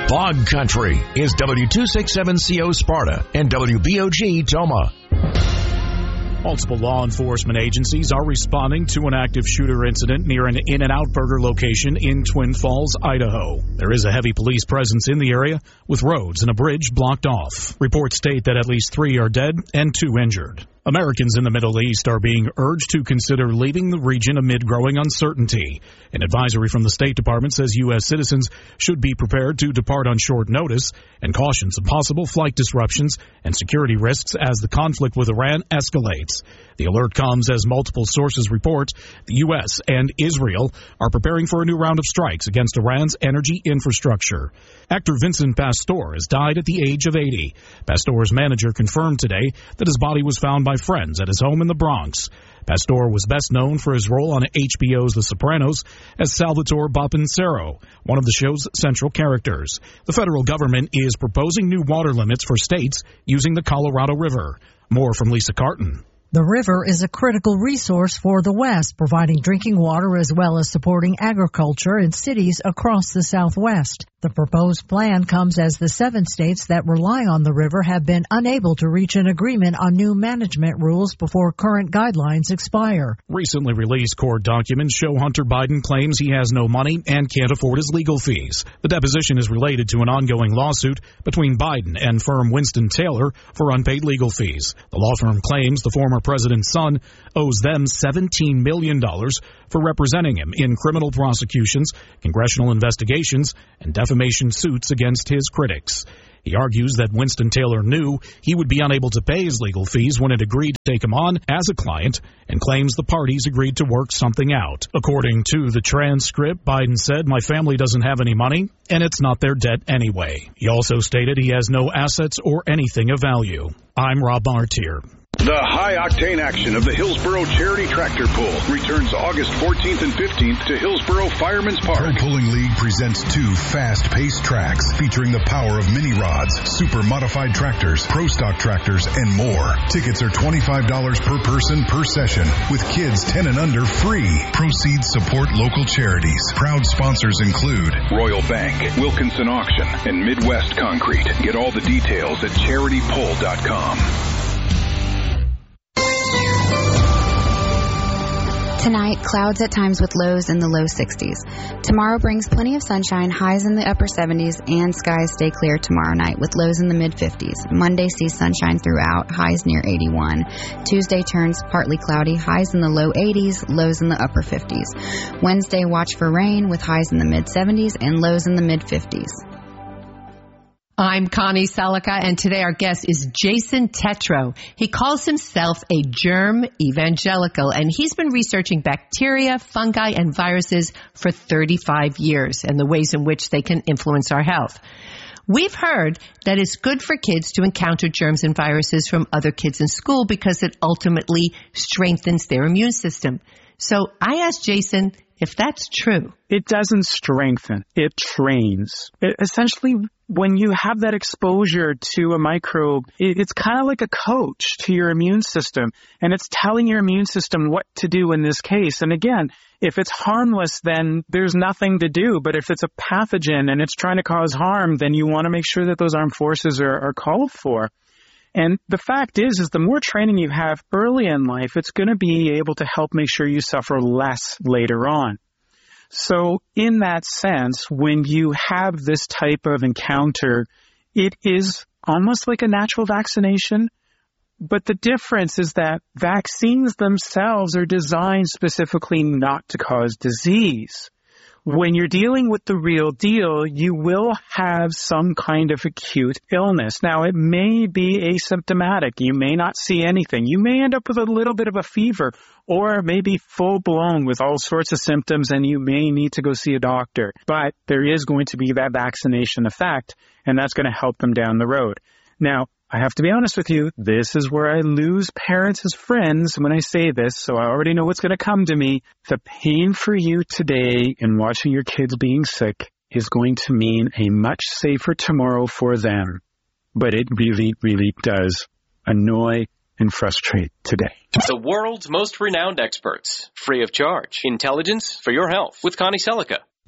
Fog Country is W267CO Sparta and WBOG Toma. Multiple law enforcement agencies are responding to an active shooter incident near an In-N-Out Burger location in Twin Falls, Idaho. There is a heavy police presence in the area, with roads and a bridge blocked off. Reports state that at least 3 are dead and 2 injured. Americans in the Middle East are being urged to consider leaving the region amid growing uncertainty. An advisory from the State Department says U.S. citizens should be prepared to depart on short notice and cautions of possible flight disruptions and security risks as the conflict with Iran escalates. The alert comes as multiple sources report the U.S. and Israel are preparing for a new round of strikes against Iran's energy infrastructure. Actor Vincent Pastore has died at the age of 80. Pastore's manager confirmed today that his body was found by friends at his home in the Bronx. Pastore was best known for his role on HBO's The Sopranos as Salvatore Boppensero, one of the show's central characters. The federal government is proposing new water limits for states using the Colorado River. More from Lisa Carton. The river is a critical resource for the West, providing drinking water as well as supporting agriculture in cities across the Southwest. The proposed plan comes as the 7 states that rely on the river have been unable to reach an agreement on new management rules before current guidelines expire. Recently released court documents show Hunter Biden claims he has no money and can't afford his legal fees. The deposition is related to an ongoing lawsuit between Biden and firm Winston Taylor for unpaid legal fees. The law firm claims the former president's son owes them $17 million for representing him in criminal prosecutions, congressional investigations, and defamation suits against his critics. He argues that Winston Taylor knew he would be unable to pay his legal fees when it agreed to take him on as a client, and claims the parties agreed to work something out. According to the transcript, Biden said, "My family doesn't have any money, and it's not their debt anyway." He also stated he has no assets or anything of value. I'm Rob Martier. The high-octane action of the Hillsboro Charity Tractor Pull returns August 14th and 15th to Hillsboro Fireman's Park. Pro Pulling League presents 2 fast-paced tracks featuring the power of mini rods, super modified tractors, pro stock tractors, and more. Tickets are $25 per person per session, with kids 10 and under free. Proceeds support local charities. Proud sponsors include Royal Bank, Wilkinson Auction, and Midwest Concrete. Get all the details at charitypull.com. Tonight, clouds at times with lows in the low 60s. Tomorrow brings plenty of sunshine, highs in the upper 70s, and skies stay clear tomorrow night with lows in the mid-50s. Monday sees sunshine throughout, highs near 81. Tuesday turns partly cloudy, highs in the low 80s, lows in the upper 50s. Wednesday, watch for rain with highs in the mid-70s and lows in the mid-50s. I'm Connie Selica, and today our guest is Jason Tetro. He calls himself a germ evangelical, and he's been researching bacteria, fungi, and viruses for 35 years and the ways in which they can influence our health. We've heard that it's good for kids to encounter germs and viruses from other kids in school because it ultimately strengthens their immune system. So I asked Jason if that's true. It doesn't strengthen. It trains. Essentially, when you have that exposure to a microbe, it's kind of like a coach to your immune system, and it's telling your immune system what to do in this case. And again, if it's harmless, then there's nothing to do. But if it's a pathogen and it's trying to cause harm, then you want to make sure that those armed forces are called for. And the fact is the more training you have early in life, it's going to be able to help make sure you suffer less later on. So in that sense, when you have this type of encounter, it is almost like a natural vaccination. But the difference is that vaccines themselves are designed specifically not to cause disease. When you're dealing with the real deal, you will have some kind of acute illness. Now, it may be asymptomatic. You may not see anything. You may end up with a little bit of a fever, or maybe full-blown with all sorts of symptoms, and you may need to go see a doctor. But there is going to be that vaccination effect, and that's going to help them down the road. Now, I have to be honest with you, this is where I lose parents as friends when I say this, so I already know what's going to come to me. The pain for you today in watching your kids being sick is going to mean a much safer tomorrow for them. But it really, really does annoy and frustrate today. The world's most renowned experts, free of charge. Intelligence for your health with Connie Selica.